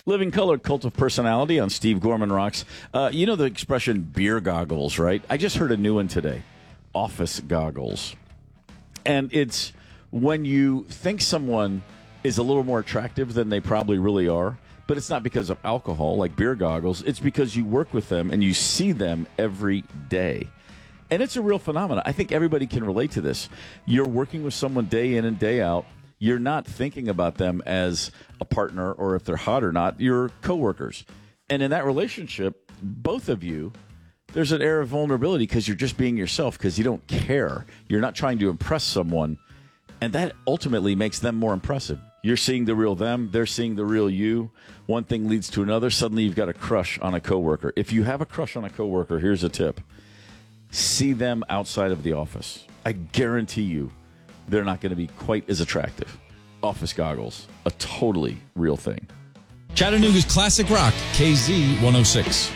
Living Color, Cult of Personality on Steve Gorman Rocks. You know the expression beer goggles, right? I just heard a new one today. Office goggles. And it's when you think someone is a little more attractive than they probably really are, but it's not because of alcohol like beer goggles. It's because you work with them and you see them every day. And it's a real phenomenon. I think everybody can relate to this. You're working with someone day in and day out. You're not thinking about them as a partner or if they're hot or not. You're coworkers. And in that relationship, both of you, there's an air of vulnerability because you're just being yourself because you don't care. You're not trying to impress someone. And that ultimately makes them more impressive. You're seeing the real them. They're seeing the real you. One thing leads to another. Suddenly you've got a crush on a coworker. If you have a crush on a coworker, here's a tip. See them outside of the office. I guarantee you they're not going to be quite as attractive. Office goggles, a totally real thing. Chattanooga's Classic Rock, KZ 106.